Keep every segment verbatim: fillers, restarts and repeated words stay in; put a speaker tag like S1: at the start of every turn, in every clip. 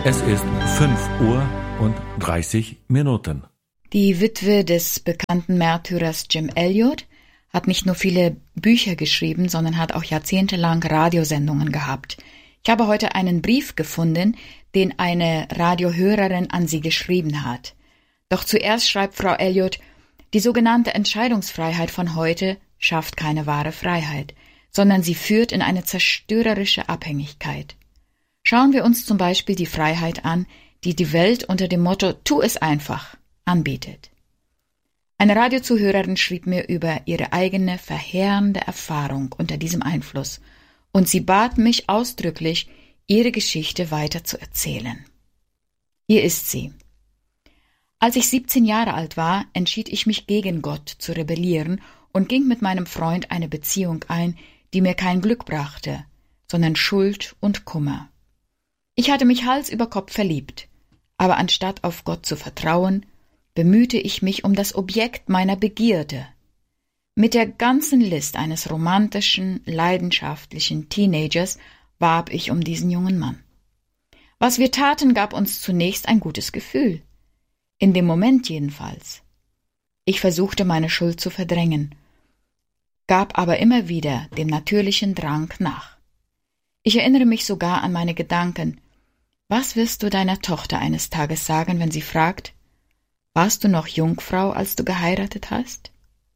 S1: Es ist fünf Uhr und dreißig Minuten.
S2: Die Witwe des bekannten Märtyrers Jim Elliot hat nicht nur viele Bücher geschrieben, sondern hat auch jahrzehntelang Radiosendungen gehabt. Ich habe heute einen Brief gefunden, den eine Radiohörerin an sie geschrieben hat. Doch zuerst schreibt Frau Elliot, die sogenannte Entscheidungsfreiheit von heute schafft keine wahre Freiheit, sondern sie führt in eine zerstörerische Abhängigkeit. Schauen wir uns zum Beispiel die Freiheit an, die die Welt unter dem Motto »Tu es einfach« anbietet. Eine Radiozuhörerin schrieb mir über ihre eigene verheerende Erfahrung unter diesem Einfluss und sie bat mich ausdrücklich, ihre Geschichte weiter zu erzählen. Hier ist sie. Als ich siebzehn Jahre alt war, entschied ich mich gegen Gott zu rebellieren und ging mit meinem Freund eine Beziehung ein, die mir kein Glück brachte, sondern Schuld und Kummer. Ich hatte mich Hals über Kopf verliebt, aber anstatt auf Gott zu vertrauen, bemühte ich mich um das Objekt meiner Begierde. Mit der ganzen List eines romantischen, leidenschaftlichen Teenagers warb ich um diesen jungen Mann. Was wir taten, gab uns zunächst ein gutes Gefühl. In dem Moment jedenfalls. Ich versuchte, meine Schuld zu verdrängen, gab aber immer wieder dem natürlichen Drang nach. Ich erinnere mich sogar an meine Gedanken. Was wirst du deiner Tochter eines Tages sagen, wenn sie fragt, warst du noch Jungfrau, als du geheiratet hast?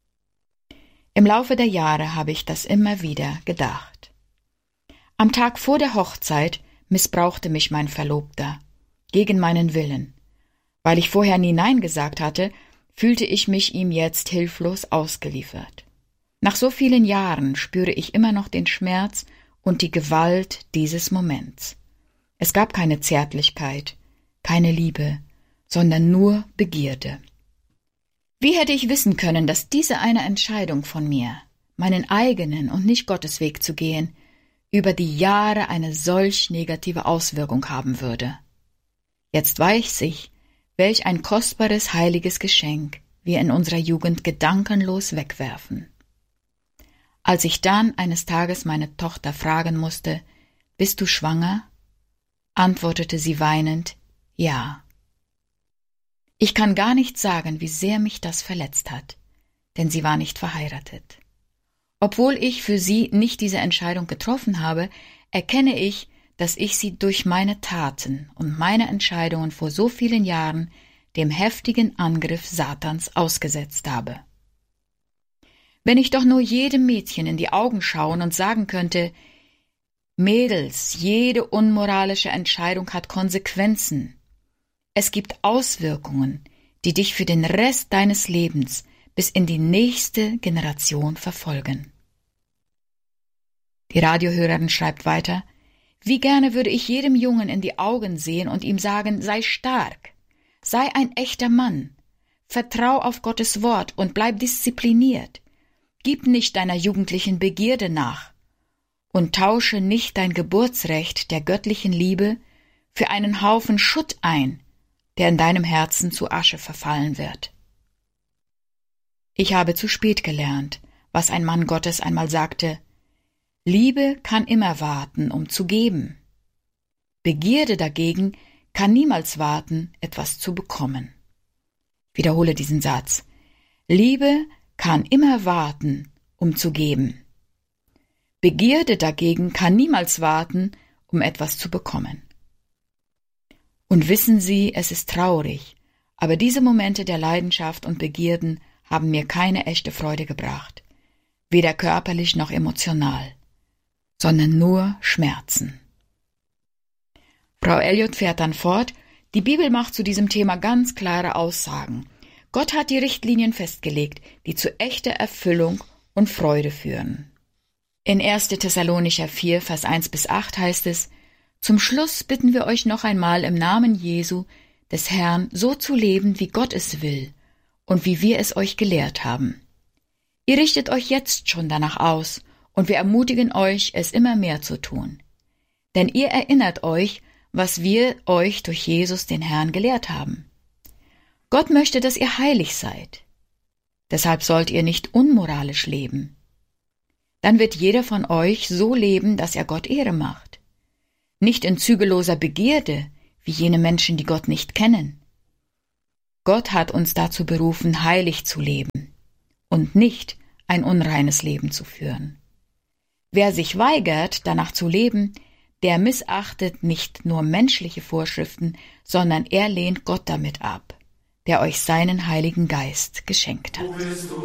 S2: Im Laufe der Jahre habe ich das immer wieder gedacht. Am Tag vor der Hochzeit missbrauchte mich mein Verlobter, gegen meinen Willen. Weil ich vorher nie Nein gesagt hatte, fühlte ich mich ihm jetzt hilflos ausgeliefert. Nach so vielen Jahren spüre ich immer noch den Schmerz und die Gewalt dieses Moments. Es gab keine Zärtlichkeit, keine Liebe, sondern nur Begierde. Wie hätte ich wissen können, dass diese eine Entscheidung von mir, meinen eigenen und nicht Gottes Weg zu gehen, über die Jahre eine solch negative Auswirkung haben würde? Jetzt weiß ich, welch ein kostbares, heiliges Geschenk wir in unserer Jugend gedankenlos wegwerfen. Als ich dann eines Tages meine Tochter fragen musste, »Bist du schwanger?«, antwortete sie weinend, »Ja«. Ich kann gar nicht sagen, wie sehr mich das verletzt hat, denn sie war nicht verheiratet. Obwohl ich für sie nicht diese Entscheidung getroffen habe, erkenne ich, dass ich sie durch meine Taten und meine Entscheidungen vor so vielen Jahren dem heftigen Angriff Satans ausgesetzt habe. Wenn ich doch nur jedem Mädchen in die Augen schauen und sagen könnte, Mädels, jede unmoralische Entscheidung hat Konsequenzen. Es gibt Auswirkungen, die dich für den Rest deines Lebens bis in die nächste Generation verfolgen. Die Radiohörerin schreibt weiter, wie gerne würde ich jedem Jungen in die Augen sehen und ihm sagen, sei stark, sei ein echter Mann, vertrau auf Gottes Wort und bleib diszipliniert. Gib nicht deiner jugendlichen Begierde nach und tausche nicht dein Geburtsrecht der göttlichen Liebe für einen Haufen Schutt ein, der in deinem Herzen zu Asche verfallen wird. Ich habe zu spät gelernt, was ein Mann Gottes einmal sagte, Liebe kann immer warten, um zu geben. Begierde dagegen kann niemals warten, etwas zu bekommen. Wiederhole diesen Satz. Liebe kann immer warten, um zu geben. Begierde dagegen kann niemals warten, um etwas zu bekommen. Und wissen Sie, es ist traurig, aber diese Momente der Leidenschaft und Begierden haben mir keine echte Freude gebracht, weder körperlich noch emotional, sondern nur Schmerzen. Frau Elliot fährt dann fort, die Bibel macht zu diesem Thema ganz klare Aussagen. Gott hat die Richtlinien festgelegt, die zu echter Erfüllung und Freude führen. In erster Thessalonicher vier, Vers eins bis acht heißt es, zum Schluss bitten wir euch noch einmal im Namen Jesu, des Herrn, so zu leben, wie Gott es will und wie wir es euch gelehrt haben. Ihr richtet euch jetzt schon danach aus und wir ermutigen euch, es immer mehr zu tun. Denn ihr erinnert euch, was wir euch durch Jesus den Herrn gelehrt haben. Gott möchte, dass ihr heilig seid. Deshalb sollt ihr nicht unmoralisch leben. Dann wird jeder von euch so leben, dass er Gott Ehre macht. Nicht in zügelloser Begierde, wie jene Menschen, die Gott nicht kennen. Gott hat uns dazu berufen, heilig zu leben und nicht ein unreines Leben zu führen. Wer sich weigert, danach zu leben, der missachtet nicht nur menschliche Vorschriften, sondern er lehnt Gott damit ab, der euch seinen Heiligen Geist geschenkt hat.